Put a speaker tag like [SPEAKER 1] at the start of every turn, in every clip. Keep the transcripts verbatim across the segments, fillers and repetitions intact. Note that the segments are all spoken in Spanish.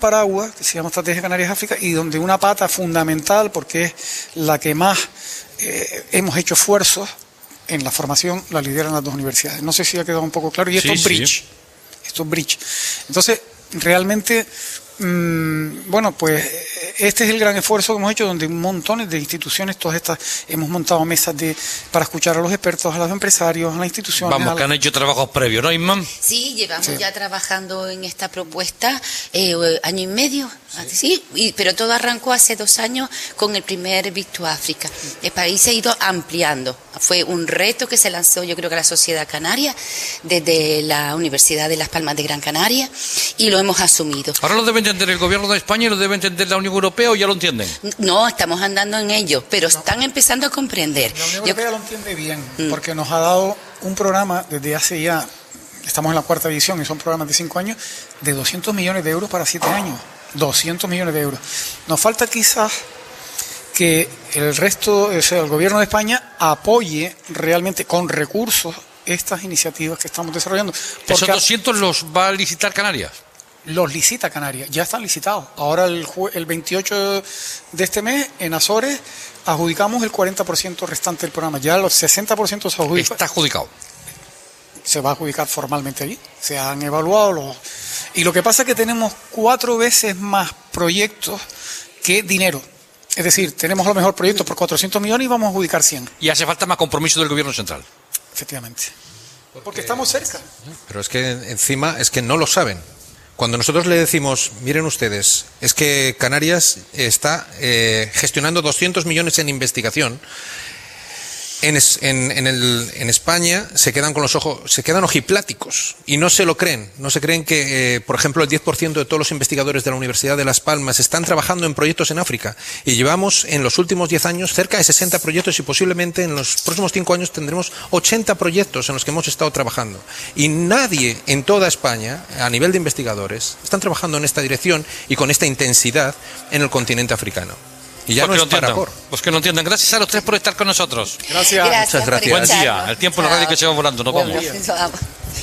[SPEAKER 1] paraguas que se llama Estrategia Canarias África y donde una pata fundamental, porque es la que más eh, hemos hecho esfuerzos en la formación, la lideran las dos universidades. No sé si ha quedado un poco claro. Y esto
[SPEAKER 2] sí,
[SPEAKER 1] es bridge.
[SPEAKER 2] Sí.
[SPEAKER 1] Esto es bridge. Entonces, realmente, mmm, bueno, pues este es el gran esfuerzo que hemos hecho, donde montones de instituciones, todas estas, hemos montado mesas de para escuchar a los expertos, a los empresarios, a las instituciones.
[SPEAKER 2] Vamos, que han hecho trabajos previos, ¿no, Isman?
[SPEAKER 3] Sí, llevamos
[SPEAKER 1] sí.
[SPEAKER 3] ya trabajando en esta propuesta eh, año y medio, sí, sí y, pero todo arrancó hace dos años con el primer Big to Africa. El país se ha ido ampliando. Fue un reto que se lanzó, yo creo que la sociedad canaria, desde la Universidad de Las Palmas de Gran Canaria, y lo hemos asumido.
[SPEAKER 2] Ahora lo debe entender el gobierno de España y lo debe entender la Unión Europea, ¿o ya lo entienden?
[SPEAKER 3] No, estamos andando en ello, pero no. están empezando a comprender.
[SPEAKER 1] La Unión
[SPEAKER 3] yo...
[SPEAKER 1] Europea lo entiende bien, mm. porque nos ha dado un programa desde hace ya, estamos en la cuarta edición y son programas de cinco años, de doscientos millones de euros para siete años. doscientos millones de euros. Nos falta quizás que el resto, o sea, el gobierno de España apoye realmente con recursos estas iniciativas que estamos desarrollando.
[SPEAKER 2] ¿Esos doscientos los va a licitar Canarias?
[SPEAKER 1] Los licita Canarias, ya están licitados. Ahora el, el veintiocho de este mes en Azores adjudicamos el cuarenta por ciento restante del programa. Ya los sesenta por ciento se adjudica.
[SPEAKER 2] Está adjudicado.
[SPEAKER 1] Se va a adjudicar formalmente allí. Se han evaluado los... Y lo que pasa es que tenemos cuatro veces más proyectos que dinero. Es decir, tenemos a lo mejor proyectos por cuatrocientos millones y vamos a adjudicar cien.
[SPEAKER 2] Y hace falta más compromiso del gobierno central.
[SPEAKER 1] Efectivamente. Porque, Porque estamos cerca.
[SPEAKER 4] Pero es que encima es que no lo saben. Cuando nosotros le decimos, miren ustedes, es que Canarias está eh, gestionando doscientos millones en investigación, en, en, en, el, en España se quedan con los ojos, se quedan ojipláticos y no se lo creen. No se creen que, eh, por ejemplo, el diez por ciento de todos los investigadores de la Universidad de Las Palmas están trabajando en proyectos en África. Y llevamos en los últimos diez años cerca de sesenta proyectos y posiblemente en los próximos cinco años tendremos ochenta proyectos en los que hemos estado trabajando. Y nadie en toda España, a nivel de investigadores, están trabajando en esta dirección y con esta intensidad en el continente africano. Y ya
[SPEAKER 2] pues
[SPEAKER 4] no es para por.
[SPEAKER 2] Pues que no entiendan. Gracias a los tres por estar con nosotros.
[SPEAKER 1] Gracias.
[SPEAKER 3] Gracias.
[SPEAKER 4] Muchas gracias.
[SPEAKER 2] Buen día. El tiempo en la radio que se va volando. Nos vamos.
[SPEAKER 3] Vamos.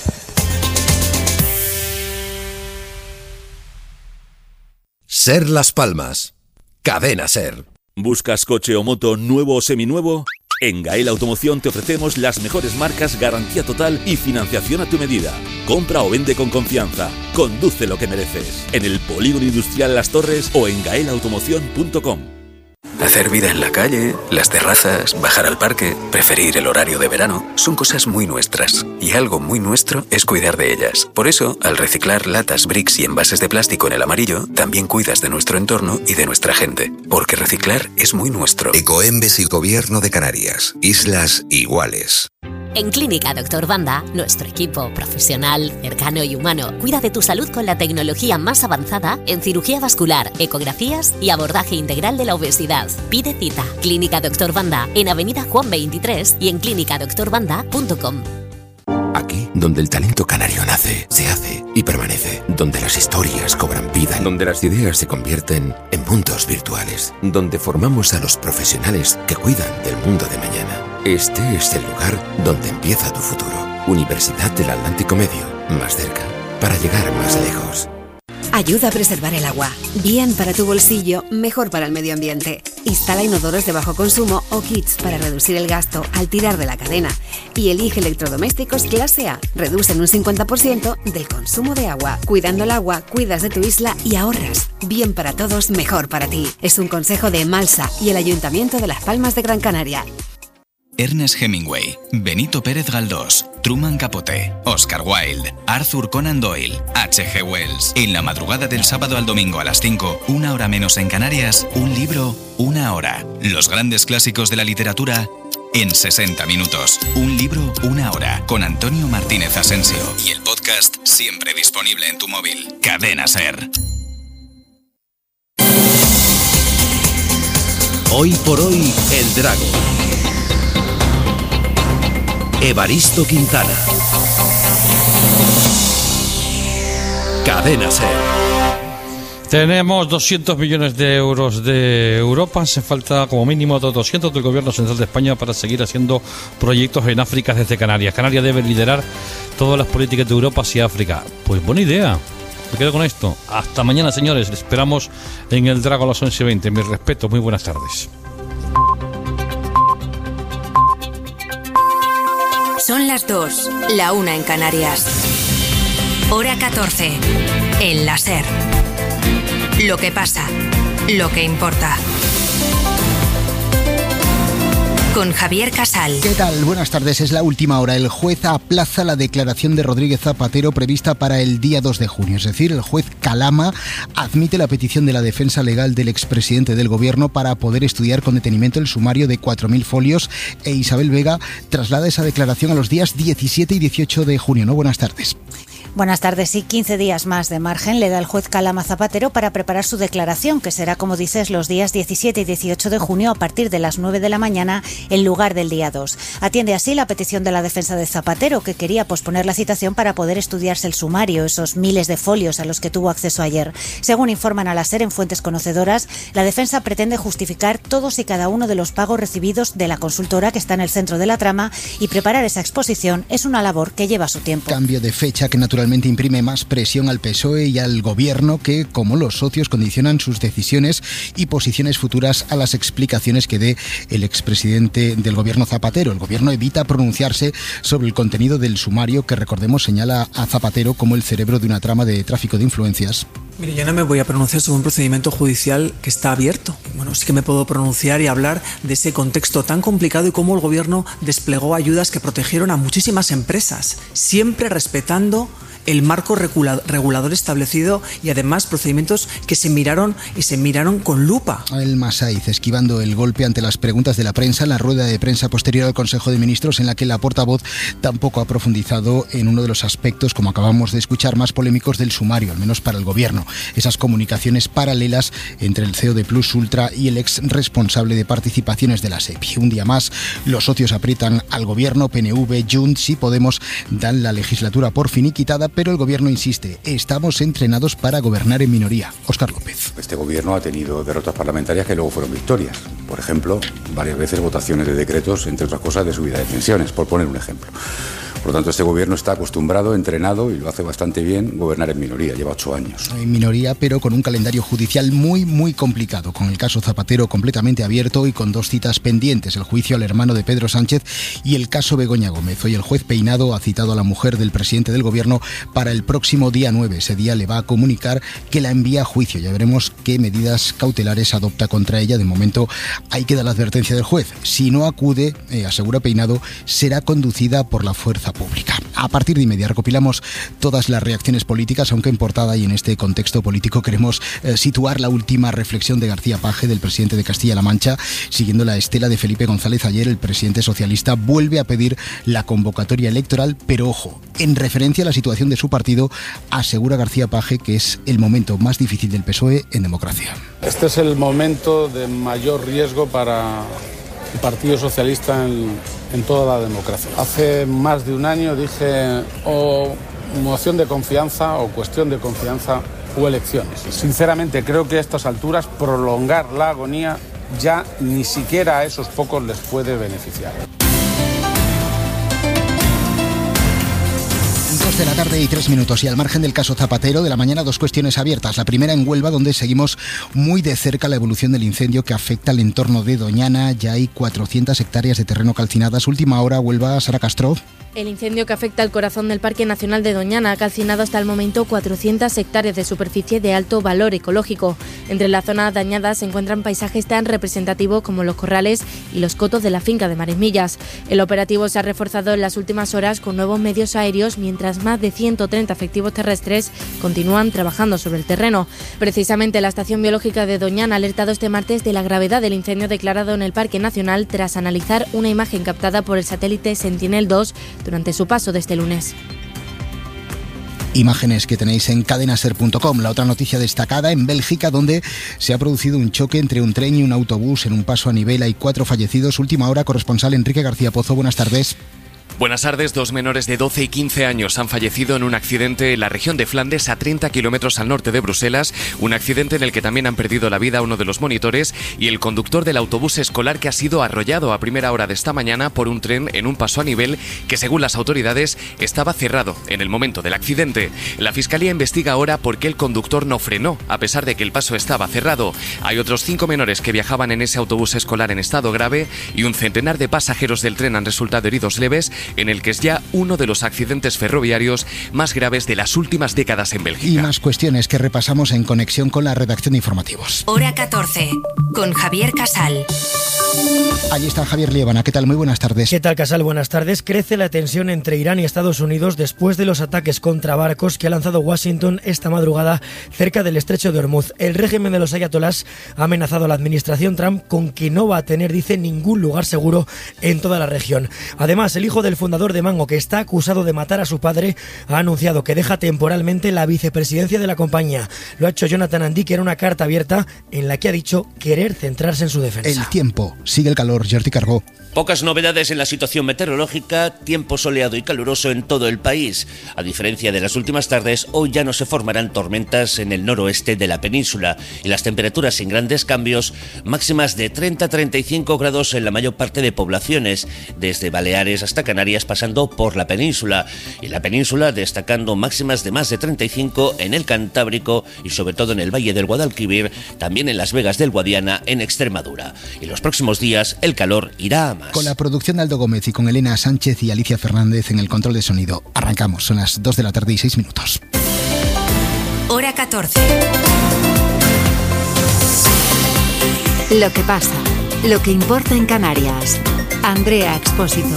[SPEAKER 5] Ser Las Palmas. Cadena Ser.
[SPEAKER 6] ¿Buscas coche o moto nuevo o seminuevo? En Gael Automoción te ofrecemos las mejores marcas, garantía total y financiación a tu medida. Compra o vende con confianza. Conduce lo que mereces. En el Polígono Industrial Las Torres o en gael automoción punto com.
[SPEAKER 7] Hacer vida en la calle, las terrazas, bajar al parque, preferir el horario de verano, son cosas muy nuestras. Y algo muy nuestro es cuidar de ellas. Por eso, al reciclar latas, bricks y envases de plástico en el amarillo, también cuidas de nuestro entorno y de nuestra gente. Porque reciclar es muy nuestro.
[SPEAKER 5] Ecoembes y Gobierno de Canarias. Islas iguales.
[SPEAKER 8] En Clínica Doctor Banda, nuestro equipo profesional, cercano y humano cuida de tu salud con la tecnología más avanzada en cirugía vascular, ecografías y abordaje integral de la obesidad. Pide cita. Clínica Doctor Banda en Avenida Juan veintitrés y en clínica doctor banda punto com.
[SPEAKER 5] Aquí, donde el talento canario nace, se hace y permanece. Donde las historias cobran vida. Donde las ideas se convierten en mundos virtuales. Donde formamos a los profesionales que cuidan del mundo de mañana. Este es el lugar donde empieza tu futuro. Universidad del Atlántico Medio. Más cerca, para llegar más lejos.
[SPEAKER 9] Ayuda a preservar el agua. Bien para tu bolsillo, mejor para el medio ambiente. Instala inodoros de bajo consumo o kits para reducir el gasto al tirar de la cadena. Y elige electrodomésticos clase A. Reducen un cincuenta por ciento del consumo de agua. Cuidando el agua, cuidas de tu isla y ahorras. Bien para todos, mejor para ti. Es un consejo de Emalsa y el Ayuntamiento de Las Palmas de Gran Canaria.
[SPEAKER 10] Ernest Hemingway, Benito Pérez Galdós, Truman Capote, Oscar Wilde, Arthur Conan Doyle, H G Wells. En la madrugada del sábado al domingo a las cinco, una hora menos en Canarias, un libro, una hora. Los grandes clásicos de la literatura en sesenta minutos. Un libro, una hora. Con Antonio Martínez Asensio. Y el podcast siempre disponible en tu móvil. Cadena Ser.
[SPEAKER 5] Hoy por hoy, el Drago. Evaristo Quintana. Cadena Ser.
[SPEAKER 2] Tenemos doscientos millones de euros de Europa. Hace falta como mínimo otros doscientos del Gobierno Central de España para seguir haciendo proyectos en África desde Canarias. Canarias debe liderar todas las políticas de Europa hacia África. Pues buena idea. Me quedo con esto. Hasta mañana, señores. Les esperamos en el Drago a las once y veinte. Mis respetos, muy buenas tardes.
[SPEAKER 11] Son las dos, la una en Canarias. Hora catorce. El la SER. Lo que pasa, lo que importa. Con Javier Casal.
[SPEAKER 12] ¿Qué tal? Buenas tardes. Es la última hora. El juez aplaza la declaración de Rodríguez Zapatero prevista para el día dos de junio. Es decir, el juez Calama admite la petición de la defensa legal del expresidente del gobierno para poder estudiar con detenimiento el sumario de cuatro mil folios, e Isabel Vega traslada esa declaración a los días diecisiete y dieciocho de junio. ¿No? Buenas tardes.
[SPEAKER 13] Buenas tardes. Sí, quince días más de margen le da el juez Calama Zapatero para preparar su declaración, que será, como dices, los días diecisiete y dieciocho de junio a partir de las nueve de la mañana en lugar del día dos. Atiende así la petición de la defensa de Zapatero, que quería posponer la citación para poder estudiarse el sumario, esos miles de folios a los que tuvo acceso ayer. Según informan a la SER en fuentes conocedoras, la defensa pretende justificar todos y cada uno de los pagos recibidos de la consultora que está en el centro de la trama, y preparar esa exposición es una labor que lleva su tiempo.
[SPEAKER 12] Cambio de fecha que naturalmente imprime más presión al P S O E y al gobierno, que, como los socios, condicionan sus decisiones y posiciones futuras a las explicaciones que dé el expresidente del gobierno Zapatero. El gobierno evita pronunciarse sobre el contenido del sumario, que, recordemos, señala a Zapatero como el cerebro de una trama de tráfico de influencias.
[SPEAKER 14] Mire, yo no me voy a pronunciar sobre un procedimiento judicial que está abierto. Bueno, sí que me puedo pronunciar y hablar de ese contexto tan complicado y cómo el gobierno desplegó ayudas que protegieron a muchísimas empresas, siempre respetando el marco regulador establecido, y además procedimientos que se miraron y se miraron con lupa.
[SPEAKER 12] El Masaiz esquivando el golpe ante las preguntas de la prensa en la rueda de prensa posterior al Consejo de Ministros, en la que la portavoz tampoco ha profundizado en uno de los aspectos, como acabamos de escuchar, más polémicos del sumario, al menos para el gobierno: esas comunicaciones paralelas entre el C E O de Plus Ultra y el ex responsable de participaciones de la SEPI. Un día más, los socios aprietan al gobierno. P N V, Junts y Podemos dan la legislatura por finiquitada, pero el gobierno insiste: estamos entrenados para gobernar en minoría. Óscar López.
[SPEAKER 15] Este gobierno ha tenido derrotas parlamentarias que luego fueron victorias. Por ejemplo, varias veces votaciones de decretos, entre otras cosas, de subida de pensiones, por poner un ejemplo. Por lo tanto, este gobierno está acostumbrado, entrenado, y lo hace bastante bien, gobernar en minoría. Lleva ocho años.
[SPEAKER 12] En minoría, pero con un calendario judicial muy, muy complicado, con el caso Zapatero completamente abierto y con dos citas pendientes: el juicio al hermano de Pedro Sánchez y el caso Begoña Gómez. Hoy el juez Peinado ha citado a la mujer del presidente del gobierno para el próximo día nueve. Ese día le va a comunicar que la envía a juicio. Ya veremos qué medidas cautelares adopta contra ella. De momento hay que dar la advertencia del juez: si no acude, eh, asegura Peinado, será conducida por la fuerza pública. A partir de inmediato recopilamos todas las reacciones políticas, aunque en portada y en este contexto político queremos eh, situar la última reflexión de García Page, del presidente de Castilla-La Mancha. Siguiendo la estela de Felipe González, ayer el presidente socialista vuelve a pedir la convocatoria electoral, pero ojo, en referencia a la situación de su partido, asegura García Page que es el momento más difícil del P S O E en democracia.
[SPEAKER 16] Este es el momento de mayor riesgo para el Partido Socialista en, en toda la democracia. Hace más de un año dije o moción de confianza o cuestión de confianza o elecciones. Sinceramente creo que a estas alturas prolongar la agonía ya ni siquiera a esos pocos les puede beneficiar.
[SPEAKER 12] De la tarde y tres minutos, y al margen del caso Zapatero de la mañana, dos cuestiones abiertas. La primera en Huelva, donde seguimos muy de cerca la evolución del incendio que afecta al entorno de Doñana. Ya hay cuatrocientas hectáreas de terreno calcinadas. Última hora, Huelva, Sara Castro.
[SPEAKER 17] El incendio que afecta al corazón del Parque Nacional de Doñana ha calcinado hasta el momento cuatrocientas hectáreas de superficie de alto valor ecológico. Entre las zonas dañadas se encuentran paisajes tan representativos como los corrales y los cotos de la finca de Marismillas. El operativo se ha reforzado en las últimas horas con nuevos medios aéreos, mientras más de ciento treinta efectivos terrestres continúan trabajando sobre el terreno. Precisamente la Estación Biológica de Doñana ha alertado este martes de la gravedad del incendio declarado en el Parque Nacional tras analizar una imagen captada por el satélite Sentinel dos durante su paso de este lunes.
[SPEAKER 12] Imágenes que tenéis en cadenaser punto com. La otra noticia destacada en Bélgica, donde se ha producido un choque entre un tren y un autobús en un paso a nivel. Hay cuatro fallecidos. Última hora, corresponsal Enrique García Pozo. Buenas tardes.
[SPEAKER 18] Buenas tardes. Dos menores de doce y quince años han fallecido en un accidente en la región de Flandes, a treinta kilómetros al norte de Bruselas. Un accidente en el que también han perdido la vida uno de los monitores y el conductor del autobús escolar, que ha sido arrollado a primera hora de esta mañana por un tren en un paso a nivel que, según las autoridades, estaba cerrado en el momento del accidente. La Fiscalía investiga ahora por qué el conductor no frenó, a pesar de que el paso estaba cerrado. Hay otros cinco menores que viajaban en ese autobús escolar en estado grave y un centenar de pasajeros del tren han resultado heridos leves, en el que es ya uno de los accidentes ferroviarios más graves de las últimas décadas en Bélgica.
[SPEAKER 12] Y más cuestiones que repasamos en conexión con la redacción de informativos.
[SPEAKER 11] Hora catorce, con Javier Casal.
[SPEAKER 12] Allí está Javier Liébana. ¿Qué tal? Muy buenas tardes.
[SPEAKER 19] ¿Qué tal, Casal? Buenas tardes. Crece la tensión entre Irán y Estados Unidos después de los ataques contra barcos que ha lanzado Washington esta madrugada cerca del estrecho de Hormuz. El régimen de los ayatolás ha amenazado a la administración Trump con que no va a tener, dice, ningún lugar seguro en toda la región. Además, el hijo del fundador de Mango, que está acusado de matar a su padre, ha anunciado que deja temporalmente la vicepresidencia de la compañía. Lo ha hecho Jonathan Andy, que era una carta abierta en la que ha dicho querer centrarse en su defensa.
[SPEAKER 12] El tiempo. Sigue el calor. Jordi Cargó.
[SPEAKER 20] Pocas novedades en la situación meteorológica, tiempo soleado y caluroso en todo el país. A diferencia de las últimas tardes, hoy ya no se formarán tormentas en el noroeste de la península y las temperaturas sin grandes cambios, máximas de treinta a treinta y cinco grados en la mayor parte de poblaciones, desde Baleares hasta Canarias, pasando por la península. Y la península destacando máximas de más de treinta y cinco en el Cantábrico y sobre todo en el Valle del Guadalquivir, también en Las Vegas del Guadiana, en Extremadura. Y los próximos días el calor irá a más.
[SPEAKER 12] Con la producción de Aldo Gómez y con Elena Sánchez y Alicia Fernández en el control de sonido. Arrancamos, son las dos de la tarde y seis minutos.
[SPEAKER 11] Hora catorce.
[SPEAKER 9] Lo que pasa, lo que importa en Canarias. Andrea Expósito.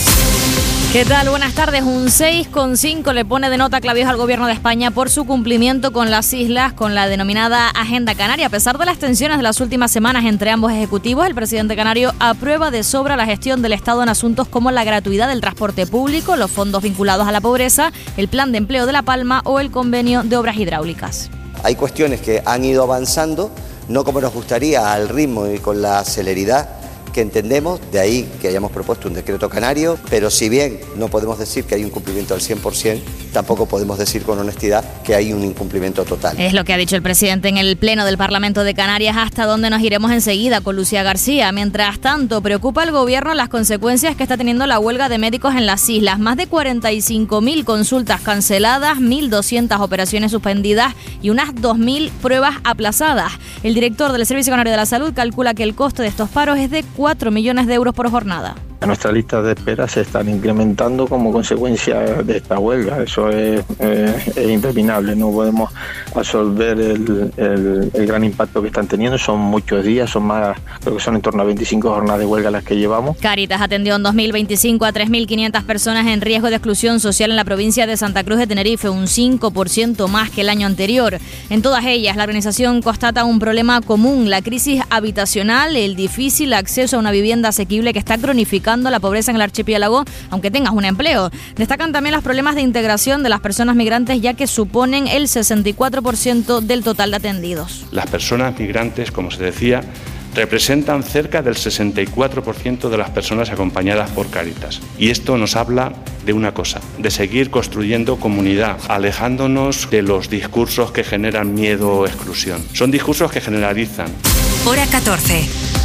[SPEAKER 21] ¿Qué tal? Buenas tardes. Un seis coma cinco le pone de nota Clavijo al Gobierno de España por su cumplimiento con las islas, con la denominada Agenda Canaria. A pesar de las tensiones de las últimas semanas entre ambos ejecutivos, el presidente canario aprueba de sobra la gestión del Estado en asuntos como la gratuidad del transporte público, los fondos vinculados a la pobreza, el plan de empleo de La Palma o el convenio de obras hidráulicas.
[SPEAKER 22] Hay cuestiones que han ido avanzando, no como nos gustaría, al ritmo y con la celeridad que entendemos, de ahí que hayamos propuesto un decreto canario, pero si bien no podemos decir que hay un cumplimiento al cien por ciento, tampoco podemos decir con honestidad que hay un incumplimiento total.
[SPEAKER 21] Es lo que ha dicho el presidente en el Pleno del Parlamento de Canarias, hasta donde nos iremos enseguida con Lucía García. Mientras tanto, preocupa al Gobierno las consecuencias que está teniendo la huelga de médicos en las islas. Más de cuarenta y cinco mil consultas canceladas, mil doscientas operaciones suspendidas y unas dos mil pruebas aplazadas. El director del Servicio Canario de la Salud calcula que el coste de estos paros es de cuatro millones de euros por jornada.
[SPEAKER 23] Nuestras listas de espera se están incrementando como consecuencia de esta huelga. Eso es, eh, es interminable. No podemos absorber el, el, el gran impacto que están teniendo. Son muchos días, son más, creo que son en torno a veinticinco jornadas de huelga las que llevamos.
[SPEAKER 21] Cáritas atendió en dos mil veinticinco a tres mil quinientas personas en riesgo de exclusión social en la provincia de Santa Cruz de Tenerife, un cinco por ciento más que el año anterior. En todas ellas, la organización constata un problema común: la crisis habitacional, el difícil acceso a una vivienda asequible que está cronificando la pobreza en el archipiélago, aunque tengas un empleo. Destacan también los problemas de integración de las personas migrantes, ya que suponen el sesenta y cuatro por ciento del total de atendidos.
[SPEAKER 24] Las personas migrantes, como se decía, representan cerca del sesenta y cuatro por ciento de las personas acompañadas por Cáritas. Y esto nos habla de una cosa: de seguir construyendo comunidad, alejándonos de los discursos que generan miedo o exclusión. Son discursos que generalizan.
[SPEAKER 11] Hora catorce.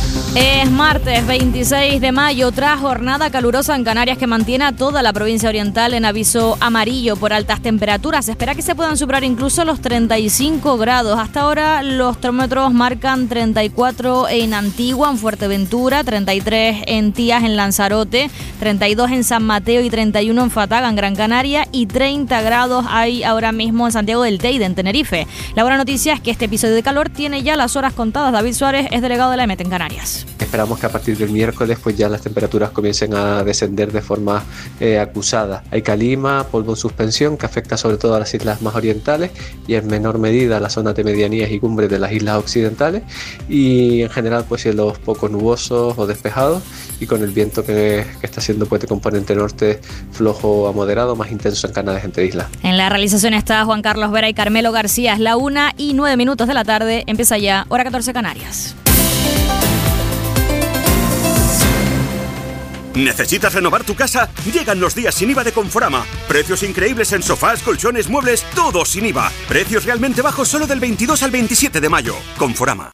[SPEAKER 21] Es martes veintiséis de mayo, otra jornada calurosa en Canarias que mantiene a toda la provincia oriental en aviso amarillo por altas temperaturas. Se espera que se puedan superar incluso los treinta y cinco grados. Hasta ahora los termómetros marcan treinta y cuatro en Antigua, en Fuerteventura, treinta y tres en Tías, en Lanzarote, treinta y dos en San Mateo y treinta y uno en Fataga, en Gran Canaria, y treinta grados hay ahora mismo en Santiago del Teide, en Tenerife. La buena noticia es que este episodio de calor tiene ya las horas contadas. David Suárez es delegado de la E M E T en Canarias.
[SPEAKER 25] Esperamos que a partir del miércoles pues ya las temperaturas comiencen a descender de forma eh, acusada. Hay calima, polvo en suspensión que afecta sobre todo a las islas más orientales y en menor medida a las zonas de medianías y cumbres de las islas occidentales, y en general pues cielos poco nubosos o despejados y con el viento que, que está siendo pues de componente norte flojo a moderado, más intenso en canales entre islas.
[SPEAKER 21] En la realización está Juan Carlos Vera y Carmelo García. Es la una y nueve minutos de la tarde. Empieza ya Hora catorce Canarias.
[SPEAKER 1] ¿Necesitas renovar tu casa? Llegan los días sin I V A de Conforama. Precios increíbles en sofás, colchones, muebles, todo sin I V A. Precios realmente bajos solo del veintidós al veintisiete de mayo. Conforama.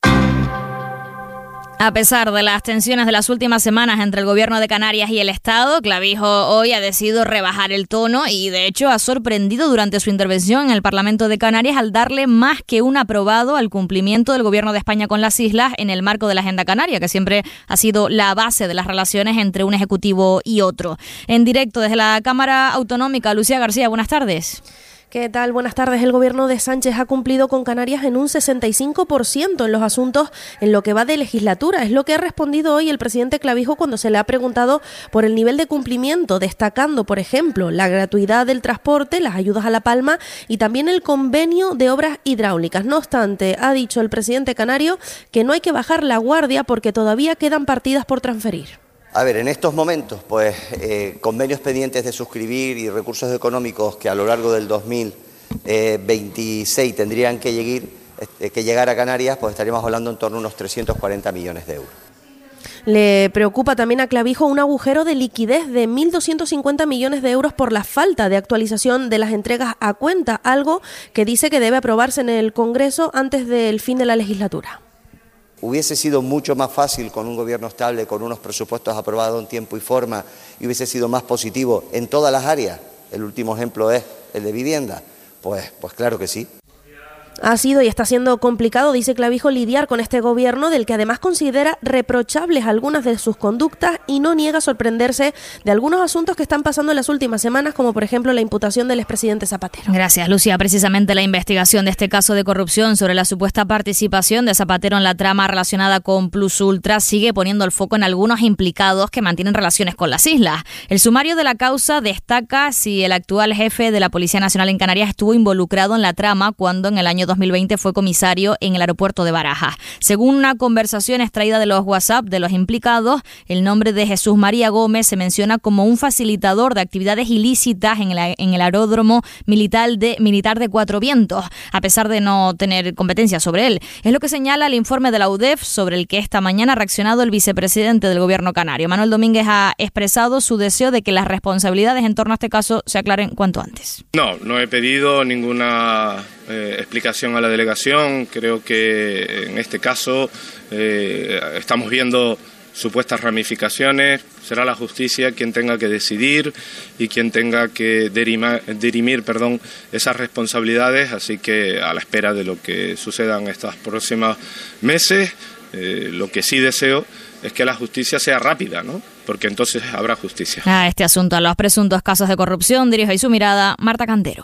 [SPEAKER 21] A pesar de las tensiones de las últimas semanas entre el gobierno de Canarias y el Estado, Clavijo hoy ha decidido rebajar el tono y de hecho ha sorprendido durante su intervención en el Parlamento de Canarias al darle más que un aprobado al cumplimiento del gobierno de España con las islas en el marco de la Agenda Canaria, que siempre ha sido la base de las relaciones entre un ejecutivo y otro. En directo desde la Cámara Autonómica, Lucía García, buenas tardes.
[SPEAKER 3] ¿Qué tal? Buenas tardes. El gobierno de Sánchez ha cumplido con Canarias en un sesenta y cinco por ciento en los asuntos en lo que va de legislatura. Es lo que ha respondido hoy el presidente Clavijo cuando se le ha preguntado por el nivel de cumplimiento, destacando, por ejemplo, la gratuidad del transporte, las ayudas a La Palma y también el convenio de obras hidráulicas. No obstante, ha dicho el presidente canario que no hay que bajar la guardia porque todavía quedan partidas por transferir.
[SPEAKER 22] A ver, en estos momentos, pues eh, convenios pendientes de suscribir y recursos económicos que a lo largo del dos mil veintiséis tendrían que llegar, eh, que llegar a Canarias, pues estaríamos hablando en torno a unos trescientos cuarenta millones de euros.
[SPEAKER 3] Le preocupa también a Clavijo un agujero de liquidez de mil doscientos cincuenta millones de euros por la falta de actualización de las entregas a cuenta, algo que dice que debe aprobarse en el Congreso antes del fin de la legislatura.
[SPEAKER 22] Hubiese sido mucho más fácil con un gobierno estable, con unos presupuestos aprobados en tiempo y forma, y hubiese sido más positivo en todas las áreas. El último ejemplo es el de vivienda. Pues, pues claro que sí.
[SPEAKER 3] Ha sido y está siendo complicado, dice Clavijo, lidiar con este gobierno del que además considera reprochables algunas de sus conductas y no niega sorprenderse de algunos asuntos que están pasando en las últimas semanas, como por ejemplo la imputación del expresidente Zapatero.
[SPEAKER 21] Gracias, Lucía. Precisamente la investigación de este caso de corrupción sobre la supuesta participación de Zapatero en la trama relacionada con Plus Ultra sigue poniendo el foco en algunos implicados que mantienen relaciones con las islas. El sumario de la causa destaca si el actual jefe de la Policía Nacional en Canarias estuvo involucrado en la trama cuando en el año dos mil veinte fue comisario en el aeropuerto de Barajas. Según una conversación extraída de los WhatsApp de los implicados, el nombre de Jesús María Gómez se menciona como un facilitador de actividades ilícitas en el, en el aeródromo militar de, militar de Cuatro Vientos, a pesar de no tener competencia sobre él. Es lo que señala el informe de la U D E F, sobre el que esta mañana ha reaccionado el vicepresidente del gobierno canario. Manuel Domínguez ha expresado su deseo de que las responsabilidades en torno a este caso se aclaren cuanto antes.
[SPEAKER 4] No, no he pedido ninguna Eh, explicación a la delegación. Creo que en este caso eh, estamos viendo supuestas ramificaciones. Será la justicia quien tenga que decidir y quien tenga que derima, dirimir perdón, esas responsabilidades, así que a la espera de lo que suceda en estos próximos meses, eh, lo que sí deseo es que la justicia sea rápida, ¿no? Porque entonces habrá justicia.
[SPEAKER 21] A este asunto, a los presuntos casos de corrupción, dirige ahí su mirada Marta Cantero.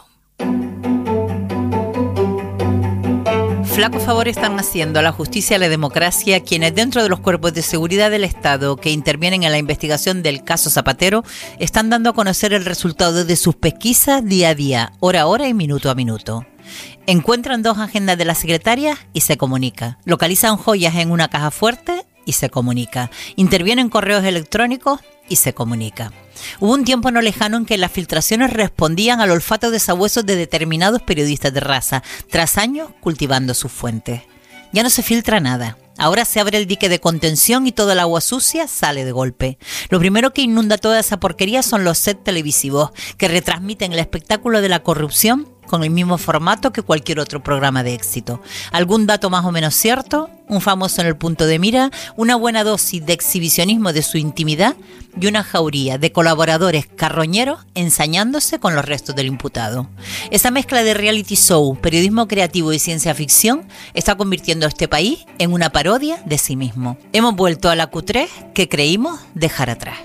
[SPEAKER 6] Flaco favor están haciendo a la justicia y a la democracia quienes dentro de los cuerpos de seguridad del Estado que intervienen en la investigación del caso Zapatero están dando a conocer el resultado de sus pesquisas día a día, hora a hora y minuto a minuto. Encuentran dos agendas de la secretaria y se comunica. Localizan joyas en una caja fuerte y se comunica. Intervienen correos electrónicos y se comunica. Hubo un tiempo no lejano en que las filtraciones respondían al olfato de sabuesos de determinados periodistas de raza, tras años cultivando sus fuentes. Ya no se filtra nada. Ahora se abre el dique de contención y toda el agua sucia sale de golpe. Lo primero que inunda toda esa porquería son los sets televisivos, que retransmiten el espectáculo de la corrupción con el mismo formato que cualquier otro programa de éxito. ¿Algún dato más o menos cierto? Un famoso en el punto de mira, una buena dosis de exhibicionismo de su intimidad y una jauría de colaboradores carroñeros ensañándose con los restos del imputado. Esa mezcla de reality show, periodismo creativo y ciencia ficción está convirtiendo a este país en una parodia de sí mismo. Hemos vuelto a la Q tres que creímos dejar atrás.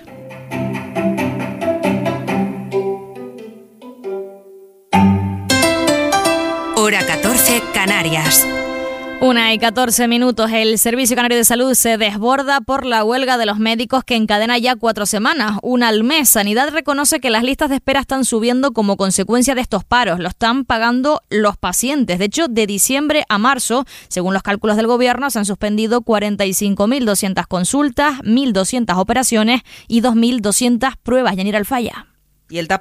[SPEAKER 11] Hora catorce, Canarias.
[SPEAKER 21] Una y catorce minutos. El Servicio Canario de Salud se desborda por la huelga de los médicos que encadena ya cuatro semanas, una al mes. Sanidad reconoce que las listas de espera están subiendo como consecuencia de estos paros. Lo están pagando los pacientes. De hecho, de diciembre a marzo, según los cálculos del gobierno, se han suspendido cuarenta y cinco mil doscientas consultas, mil doscientas operaciones y dos mil doscientas pruebas. Yanira Alfaya.
[SPEAKER 7] Y el tapón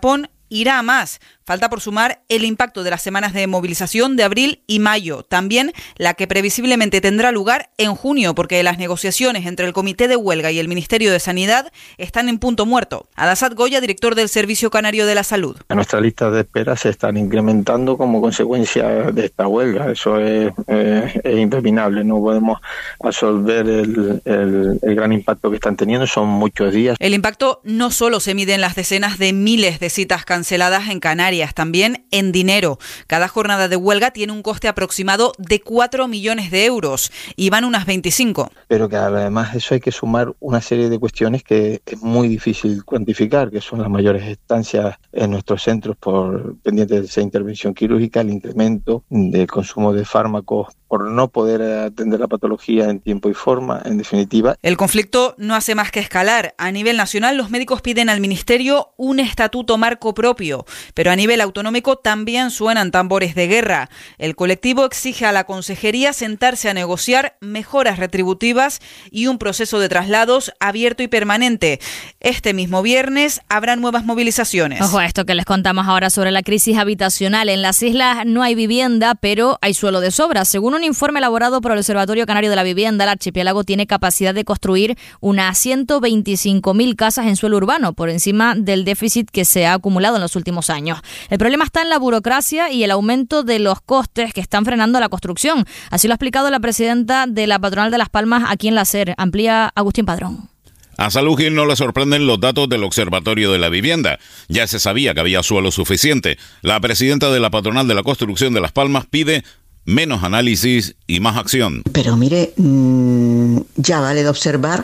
[SPEAKER 2] irá a más. Falta por sumar el impacto de las semanas de movilización de abril y mayo. También la que previsiblemente tendrá lugar en junio, porque las negociaciones entre el Comité de Huelga y el Ministerio de Sanidad están en punto muerto. Adasat Goya, director del Servicio Canario de la Salud.
[SPEAKER 23] Nuestras listas de espera se están incrementando como consecuencia de esta huelga. Eso es, eh, es impepinable. No podemos absorber el, el, el gran impacto que están teniendo. Son muchos días.
[SPEAKER 2] El impacto no solo se mide en las decenas de miles de citas canceladas en Canarias, también en dinero. Cada jornada de huelga tiene un coste aproximado de cuatro millones de euros y van unas veinticinco.
[SPEAKER 23] Pero que además eso hay que sumar una serie de cuestiones que es muy difícil cuantificar, que son las mayores estancias en nuestros centros por pendientes de esa intervención quirúrgica, el incremento del consumo de fármacos por no poder atender la patología en tiempo y forma, en definitiva.
[SPEAKER 2] El conflicto no hace más que escalar. A nivel nacional, los médicos piden al Ministerio un estatuto marco propio, pero a nivel autonómico también suenan tambores de guerra. El colectivo exige a la Consejería sentarse a negociar mejoras retributivas y un proceso de traslados abierto y permanente. Este mismo viernes habrá nuevas movilizaciones.
[SPEAKER 21] Ojo a esto que les contamos ahora sobre la crisis habitacional. En las islas no hay vivienda, pero hay suelo de sobra. Según un informe elaborado por el Observatorio Canario de la Vivienda, el archipiélago tiene capacidad de construir unas ciento veinticinco mil casas en suelo urbano, por encima del déficit que se ha acumulado en los últimos años. El problema está en la burocracia y el aumento de los costes que están frenando la construcción. Así lo ha explicado la presidenta de la Patronal de Las Palmas aquí en la SER. Amplía Agustín Padrón.
[SPEAKER 5] A Salud Gil no le sorprenden los datos del Observatorio de la Vivienda. Ya se sabía que había suelo suficiente. La presidenta de la Patronal de la Construcción de Las Palmas pide menos análisis y más acción.
[SPEAKER 7] Pero mire, mmm, ya vale de observar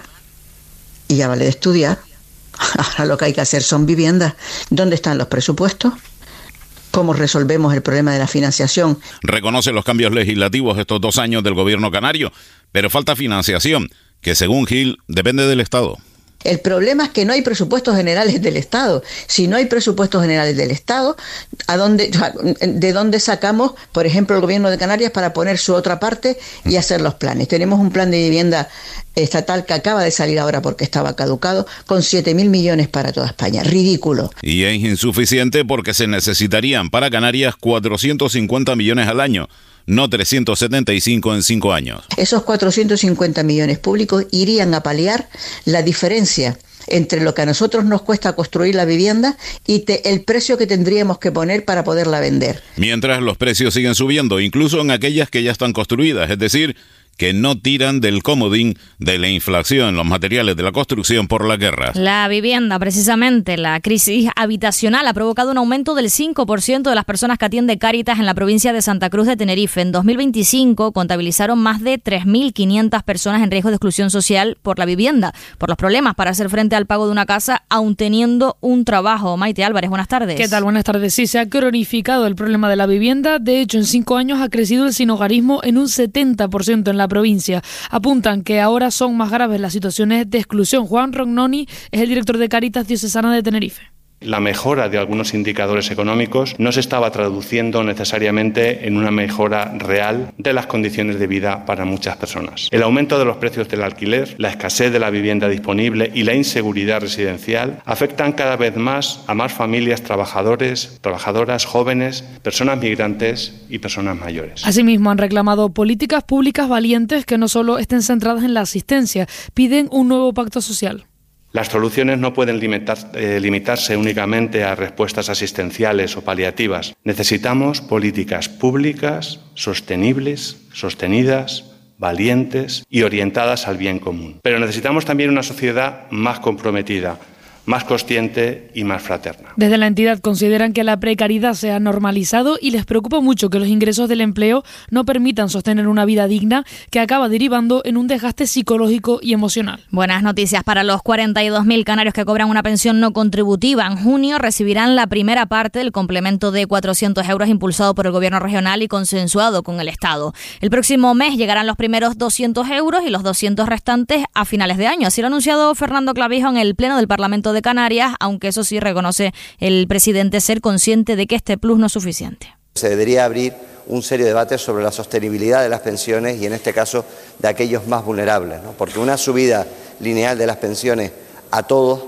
[SPEAKER 7] y ya vale de estudiar. Ahora lo que hay que hacer son viviendas. ¿Dónde están los presupuestos? ¿Cómo resolvemos el problema de la financiación?
[SPEAKER 5] Reconoce los cambios legislativos estos dos años del gobierno canario, pero falta financiación, que según Gil depende del Estado.
[SPEAKER 7] El problema es que no hay presupuestos generales del Estado. Si no hay presupuestos generales del Estado, ¿a dónde, ¿de dónde sacamos, por ejemplo, el Gobierno de Canarias para poner su otra parte y hacer los planes? Tenemos un plan de vivienda estatal que acaba de salir ahora porque estaba caducado, con siete mil millones para toda España. Ridículo.
[SPEAKER 5] Y es insuficiente porque se necesitarían para Canarias cuatrocientos cincuenta millones al año, no trescientos setenta y cinco en cinco años.
[SPEAKER 7] Esos cuatrocientos cincuenta millones públicos irían a paliar la diferencia entre lo que a nosotros nos cuesta construir la vivienda y te, el precio que tendríamos que poner para poderla vender.
[SPEAKER 5] Mientras los precios siguen subiendo, incluso en aquellas que ya están construidas, es decir, que no tiran del comodín de la inflación en los materiales de la construcción por la guerra.
[SPEAKER 21] La vivienda, precisamente, la crisis habitacional ha provocado un aumento del cinco por ciento de las personas que atiende Cáritas en la provincia de Santa Cruz de Tenerife. En dos mil veinticinco contabilizaron más de tres mil quinientas personas en riesgo de exclusión social por la vivienda, por los problemas para hacer frente al pago de una casa, aun teniendo un trabajo. Maite Álvarez, buenas tardes.
[SPEAKER 8] ¿Qué tal? Buenas tardes. Sí, se ha cronificado el problema de la vivienda. De hecho, en cinco años ha crecido el sinhogarismo en un setenta por ciento en la provincia. Apuntan que ahora son más graves las situaciones de exclusión. Juan Rognoni es el director de Cáritas Diocesana de Tenerife.
[SPEAKER 24] La mejora de algunos indicadores económicos no se estaba traduciendo necesariamente en una mejora real de las condiciones de vida para muchas personas. El aumento de los precios del alquiler, la escasez de la vivienda disponible y la inseguridad residencial afectan cada vez más a más familias trabajadores, trabajadoras, jóvenes, personas migrantes y personas mayores.
[SPEAKER 8] Asimismo, han reclamado políticas públicas valientes que no solo estén centradas en la asistencia, piden un nuevo pacto social.
[SPEAKER 24] Las soluciones no pueden limitar, eh, limitarse únicamente a respuestas asistenciales o paliativas. Necesitamos políticas públicas, sostenibles, sostenidas, valientes y orientadas al bien común. Pero necesitamos también una sociedad más comprometida, más consciente y más fraterna.
[SPEAKER 8] Desde la entidad consideran que la precariedad se ha normalizado y les preocupa mucho que los ingresos del empleo no permitan sostener una vida digna que acaba derivando en un desgaste psicológico y emocional.
[SPEAKER 21] Buenas noticias para los cuarenta y dos mil canarios que cobran una pensión no contributiva. En junio recibirán la primera parte del complemento de cuatrocientos euros impulsado por el gobierno regional y consensuado con el Estado. El próximo mes llegarán los primeros doscientos euros y los doscientos restantes a finales de año. Así lo ha anunciado Fernando Clavijo en el Pleno del Parlamento de Canarias, aunque eso sí reconoce el presidente ser consciente de que este plus no es suficiente.
[SPEAKER 22] Se debería abrir un serio debate sobre la sostenibilidad de las pensiones y en este caso de aquellos más vulnerables, ¿no? Porque una subida lineal de las pensiones a todos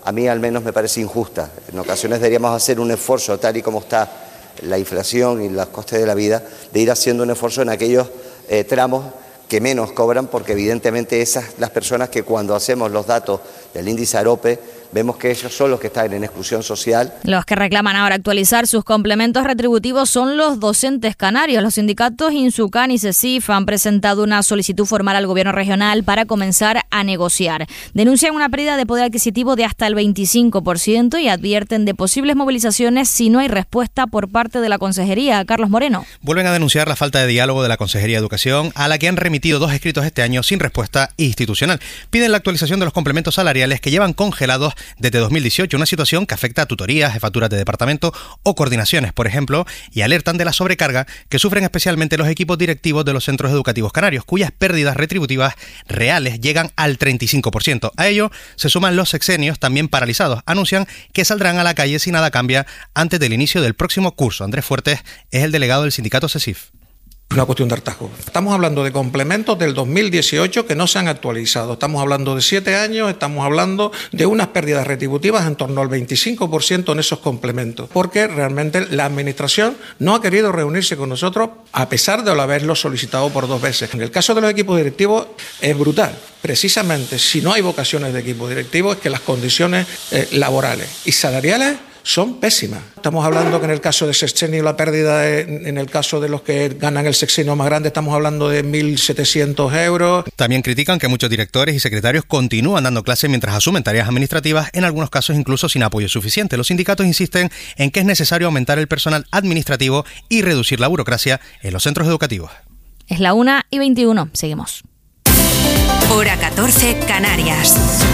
[SPEAKER 22] a mí al menos me parece injusta. En ocasiones deberíamos hacer un esfuerzo, tal y como está la inflación y los costes de la vida, de ir haciendo un esfuerzo en aquellos eh, tramos que menos cobran, porque evidentemente esas las personas que cuando hacemos los datos del índice AROPE vemos que ellos son los que están en exclusión social.
[SPEAKER 21] Los que reclaman ahora actualizar sus complementos retributivos son los docentes canarios. Los sindicatos INSUCAN y CESIF han presentado una solicitud formal al gobierno regional para comenzar a negociar. Denuncian una pérdida de poder adquisitivo de hasta el veinticinco por ciento y advierten de posibles movilizaciones si no hay respuesta por parte de la Consejería. Carlos Moreno.
[SPEAKER 10] Vuelven a denunciar la falta de diálogo de la Consejería de Educación, a la que han remitido dos escritos este año sin respuesta institucional. Piden la actualización de los complementos salariales que llevan congelados desde dos mil dieciocho, una situación que afecta a tutorías, jefaturas de departamento o coordinaciones, por ejemplo, y alertan de la sobrecarga que sufren especialmente los equipos directivos de los centros educativos canarios, cuyas pérdidas retributivas reales llegan al treinta y cinco por ciento. A ello se suman los sexenios también paralizados. Anuncian que saldrán a la calle si nada cambia antes del inicio del próximo curso. Andrés Fuertes es el delegado del sindicato CESIF.
[SPEAKER 13] Una cuestión de hartazgo. Estamos hablando de complementos del dos mil dieciocho que no se han actualizado. Estamos hablando de siete años, estamos hablando de unas pérdidas retributivas en torno al veinticinco por ciento en esos complementos, porque realmente la Administración no ha querido reunirse con nosotros a pesar de haberlo solicitado por dos veces. En el caso de los equipos directivos es brutal. Precisamente, si no hay vocaciones de equipo directivo, es que las condiciones eh, laborales y salariales son pésimas. Estamos hablando que en el caso de sexenio la pérdida, de, en el caso de los que ganan el sexenio más grande, estamos hablando de mil setecientos euros.
[SPEAKER 10] También critican que muchos directores y secretarios continúan dando clases mientras asumen tareas administrativas, en algunos casos incluso sin apoyo suficiente. Los sindicatos insisten en que es necesario aumentar el personal administrativo y reducir la burocracia en los centros educativos.
[SPEAKER 21] Es la una y veintiuno. Seguimos.
[SPEAKER 11] Hora catorce, Canarias.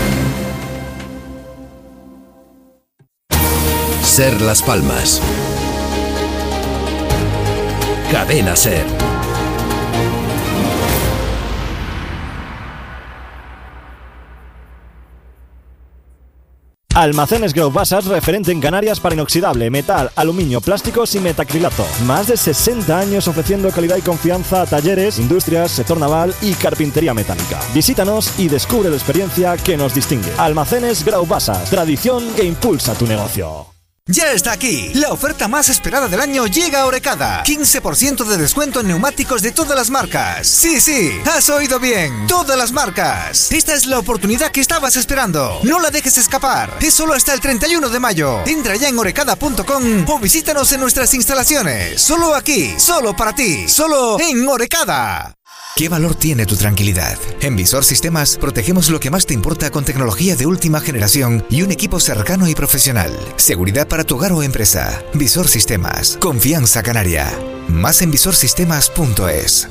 [SPEAKER 14] Ser Las Palmas. Cadena Ser.
[SPEAKER 15] Almacenes Graupasas, referente en Canarias para inoxidable, metal, aluminio, plásticos y metacrilato. Más de sesenta años ofreciendo calidad y confianza a talleres, industrias, sector naval y carpintería metálica. Visítanos y descubre la experiencia que nos distingue. Almacenes Graupasas, tradición que impulsa tu negocio.
[SPEAKER 16] Ya está aquí, la oferta más esperada del año llega a Orecada. quince por ciento de descuento en neumáticos de todas las marcas. Sí, sí, has oído bien, todas las marcas. Esta es la oportunidad que estabas esperando. No la dejes escapar. Es solo hasta el treinta y uno de mayo. Entra ya en orecada punto com o visítanos en nuestras instalaciones. Solo aquí, solo para ti, solo en Orecada. ¿Qué valor tiene tu tranquilidad? En Visor Sistemas protegemos lo que más te importa con tecnología de última generación y un equipo cercano y profesional. Seguridad para tu hogar o empresa. Visor Sistemas. Confianza canaria. Más en visor sistemas punto es.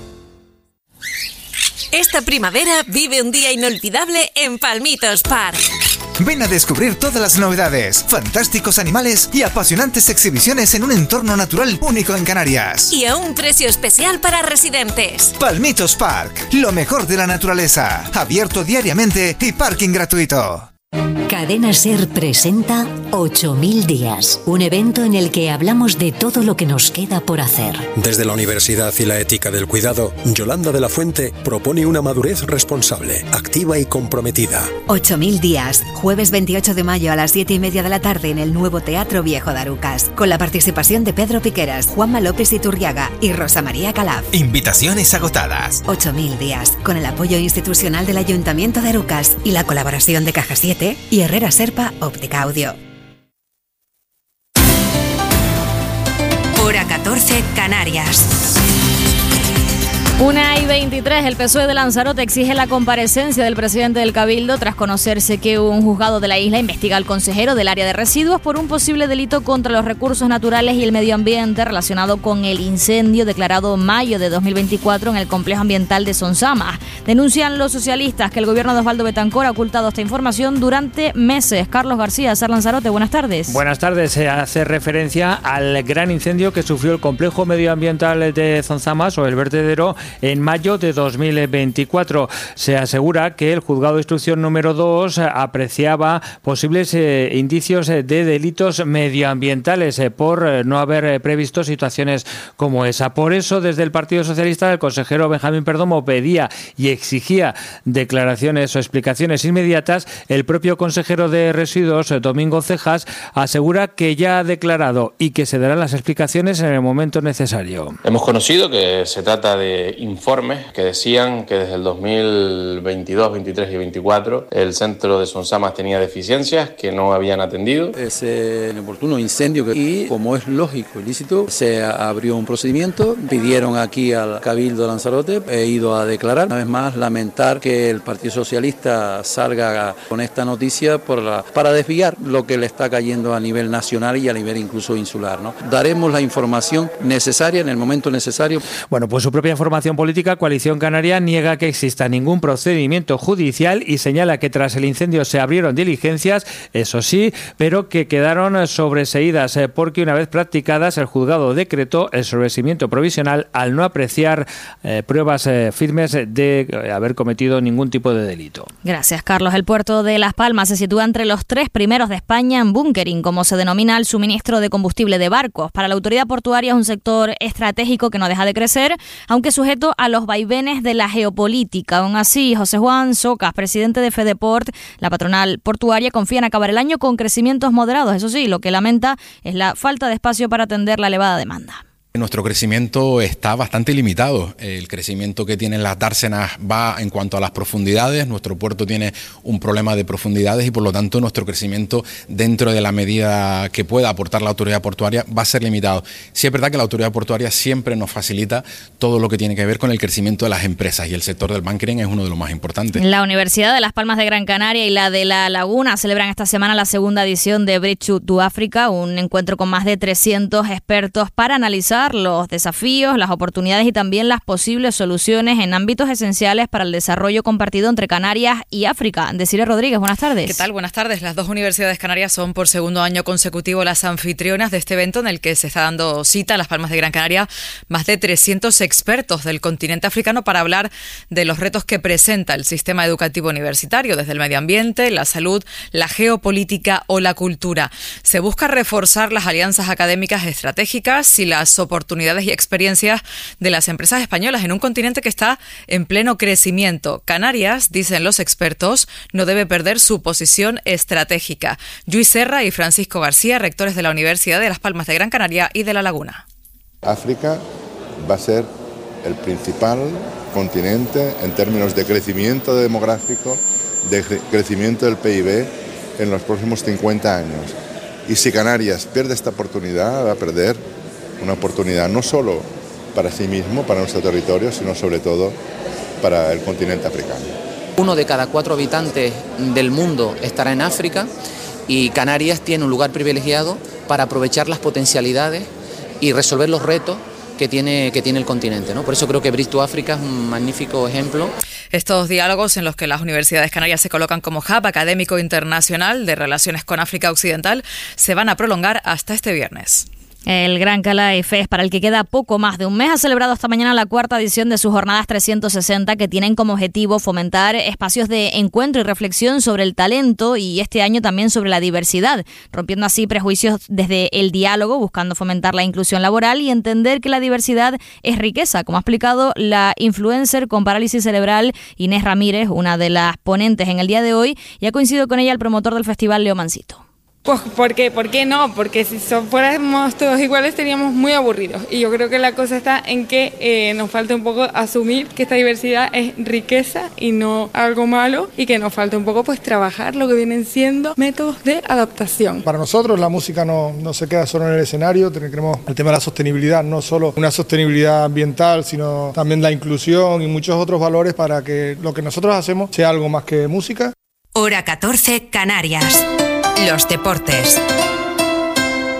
[SPEAKER 11] Esta primavera vive un día inolvidable en Palmitos Park.
[SPEAKER 16] Ven a descubrir todas las novedades, fantásticos animales y apasionantes exhibiciones en un entorno natural único en Canarias.
[SPEAKER 11] Y a un precio especial para residentes.
[SPEAKER 16] Palmitos Park, lo mejor de la naturaleza, abierto diariamente y parking gratuito.
[SPEAKER 26] Cadena Ser presenta ocho mil días, un evento en el que hablamos de todo lo que nos queda por hacer.
[SPEAKER 27] Desde la Universidad y la Ética del Cuidado, Yolanda de la Fuente propone una madurez responsable, activa y comprometida.
[SPEAKER 9] ocho mil días, jueves veintiocho de mayo a las siete y media de la tarde en el nuevo Teatro Viejo de Arucas, con la participación de Pedro Piqueras, Juanma López Iturriaga y Rosa María Calaf.
[SPEAKER 16] Invitaciones agotadas.
[SPEAKER 9] ocho mil días, con el apoyo institucional del Ayuntamiento de Arucas y la colaboración de Caja siete y Herrera Serpa Óptica Audio.
[SPEAKER 11] Hora catorce, Canarias.
[SPEAKER 21] Una y veintitrés, el P S O E de Lanzarote exige la comparecencia del presidente del Cabildo tras conocerse que un juzgado de la isla investiga al consejero del área de residuos por un posible delito contra los recursos naturales y el medio ambiente relacionado con el incendio declarado en mayo de dos mil veinticuatro en el complejo ambiental de Sonsama. Denuncian los socialistas que el gobierno de Osvaldo Betancor ha ocultado esta información durante meses. Carlos García, Ser Lanzarote, buenas tardes.
[SPEAKER 28] Buenas tardes. Se hace referencia al gran incendio que sufrió el complejo medioambiental de Sonsamas o el vertedero
[SPEAKER 1] en mayo de dos mil veinticuatro. Se asegura que el juzgado de instrucción número dos apreciaba posibles eh, indicios de delitos medioambientales eh, por eh, no haber eh, previsto situaciones como esa. Por eso, desde el Partido Socialista, el consejero Benjamín Perdomo pedía y exigía declaraciones o explicaciones inmediatas. El propio consejero de Residuos, eh, Domingo Cejas, asegura que ya ha declarado y que se darán las explicaciones en el momento necesario.
[SPEAKER 12] Hemos conocido que se trata de informes que decían que desde el dos mil veintidós, veintitrés y veinticuatro el centro de Sonsamas tenía deficiencias que no habían atendido.
[SPEAKER 17] Ese inoportuno incendio que, y como es lógico y lícito, se abrió un procedimiento, pidieron aquí al Cabildo de Lanzarote, he ido a declarar. Una vez más, lamentar que el Partido Socialista salga con esta noticia por la, para desviar lo que le está cayendo a nivel nacional y a nivel incluso insular, ¿no? Daremos la información necesaria en el momento necesario.
[SPEAKER 1] Bueno, pues su propia formación política, Coalición Canaria, niega que exista ningún procedimiento judicial y señala que tras el incendio se abrieron diligencias, eso sí, pero que quedaron sobreseídas porque una vez practicadas el juzgado decretó el sobreseimiento provisional al no apreciar eh, pruebas eh, firmes de eh, haber cometido ningún tipo de delito.
[SPEAKER 21] Gracias, Carlos. El puerto de Las Palmas se sitúa entre los tres primeros de España en bunkering, como se denomina el suministro de combustible de barcos. Para la autoridad portuaria es un sector estratégico que no deja de crecer, aunque sujeto a los vaivenes de la geopolítica. Aún así, José Juan Socas, presidente de Fedeport, la patronal portuaria, confía en acabar el año con crecimientos moderados. Eso sí, lo que lamenta es la falta de espacio para atender la elevada demanda.
[SPEAKER 18] Nuestro crecimiento está bastante limitado. El crecimiento que tienen las dársenas va en cuanto a las profundidades. Nuestro puerto tiene un problema de profundidades y por lo tanto nuestro crecimiento dentro de la medida que pueda aportar la autoridad portuaria va a ser limitado. Sí es verdad que la autoridad portuaria siempre nos facilita todo lo que tiene que ver con el crecimiento de las empresas y el sector del bunkering es uno de los más importantes.
[SPEAKER 21] La Universidad de Las Palmas de Gran Canaria y la de La Laguna celebran esta semana la segunda edición de Bridge to Africa, un encuentro con más de trescientos expertos para analizar los desafíos, las oportunidades y también las posibles soluciones en ámbitos esenciales para el desarrollo compartido entre Canarias y África. Desiree Rodríguez, buenas tardes.
[SPEAKER 2] ¿Qué tal? Buenas tardes. Las dos universidades canarias son por segundo año consecutivo las anfitrionas de este evento en el que se está dando cita a Las Palmas de Gran Canaria más de trescientos expertos del continente africano para hablar de los retos que presenta el sistema educativo universitario, desde el medio ambiente, la salud, la geopolítica o la cultura. Se busca reforzar las alianzas académicas estratégicas y las oportunidades y experiencias de las empresas españolas en un continente que está en pleno crecimiento. Canarias, dicen los expertos, no debe perder su posición estratégica. Lluís Serra y Francisco García, rectores de la Universidad de Las Palmas de Gran Canaria y de La Laguna.
[SPEAKER 19] África va a ser el principal continente en términos de crecimiento demográfico, de crecimiento del P I B en los próximos cincuenta años. Y si Canarias pierde esta oportunidad, va a perder una oportunidad no solo para sí mismo, para nuestro territorio, sino sobre todo para el continente africano.
[SPEAKER 20] Uno de cada cuatro habitantes del mundo estará en África y Canarias tiene un lugar privilegiado para aprovechar las potencialidades y resolver los retos que tiene, que tiene el continente, ¿no? Por eso creo que Bridge to Africa es un magnífico ejemplo.
[SPEAKER 2] Estos diálogos en los que las universidades canarias se colocan como hub académico internacional de relaciones con África Occidental se van a prolongar hasta este viernes.
[SPEAKER 21] El Gran Calais Fest, para el que queda poco más de un mes, ha celebrado esta mañana la cuarta edición de sus jornadas trescientos sesenta, que tienen como objetivo fomentar espacios de encuentro y reflexión sobre el talento y este año también sobre la diversidad, rompiendo así prejuicios desde el diálogo, buscando fomentar la inclusión laboral y entender que la diversidad es riqueza, como ha explicado la influencer con parálisis cerebral Inés Ramírez, una de las ponentes en el día de hoy, y ha coincidido con ella el promotor del festival, Leo Mansito.
[SPEAKER 25] Pues ¿por qué? ¿Por qué no? Porque si so, fuéramos todos iguales seríamos muy aburridos y yo creo que la cosa está en que eh, nos falta un poco asumir que esta diversidad es riqueza y no algo malo y que nos falta un poco pues trabajar lo que vienen siendo métodos de adaptación.
[SPEAKER 28] Para nosotros la música no, no se queda solo en el escenario, tenemos el tema de la sostenibilidad, no solo una sostenibilidad ambiental sino también la inclusión y muchos otros valores para que lo que nosotros hacemos sea algo más que música.
[SPEAKER 11] Hora catorce, Canarias. Los deportes.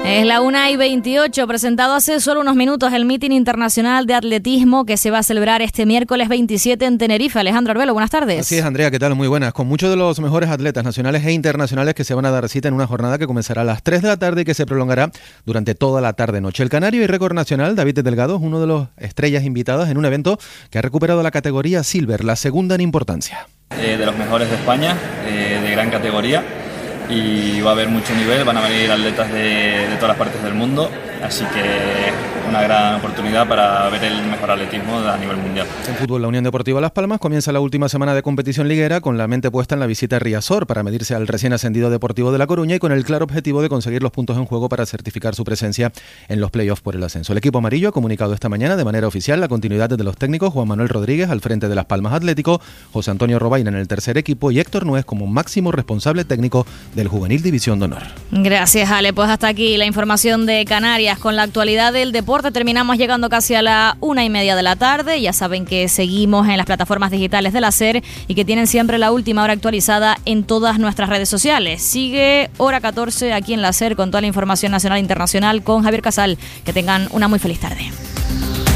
[SPEAKER 21] Es la una y veintiocho, presentado hace solo unos minutos el Meeting Internacional de Atletismo que se va a celebrar este miércoles veintisiete en Tenerife. Alejandro Arbelo, buenas tardes.
[SPEAKER 3] Así es, Andrea, ¿qué tal? Muy buenas. Con muchos de los mejores atletas nacionales e internacionales que se van a dar cita en una jornada que comenzará a las tres de la tarde y que se prolongará durante toda la tarde-noche. El canario y récord nacional, David Delgado, es uno de los estrellas invitadas en un evento que ha recuperado la categoría Silver, la segunda en importancia.
[SPEAKER 4] Eh, de los mejores de España, eh, de gran categoría. Y va a haber mucho nivel, van a venir atletas de, de todas las partes del mundo, así que una gran oportunidad para ver el mejor atletismo a nivel mundial.
[SPEAKER 3] En fútbol, la Unión Deportiva Las Palmas comienza la última semana de competición liguera con la mente puesta en la visita a Riazor para medirse al recién ascendido Deportivo de La Coruña y con el claro objetivo de conseguir los puntos en juego para certificar su presencia en los playoffs por el ascenso. El equipo amarillo ha comunicado esta mañana de manera oficial la continuidad de los técnicos Juan Manuel Rodríguez al frente de Las Palmas Atlético, José Antonio Robaina en el tercer equipo y Héctor Nuez como máximo responsable técnico del Juvenil División de Honor.
[SPEAKER 21] Gracias, Ale. Pues hasta aquí la información de Canarias con la actualidad del deporte. Terminamos llegando casi a la una y media de la tarde. Ya saben que seguimos en las plataformas digitales de la SER y que tienen siempre la última hora actualizada en todas nuestras redes sociales. Sigue Hora catorce aquí en la SER con toda la información nacional e internacional con Javier Casal. Que tengan una muy feliz tarde.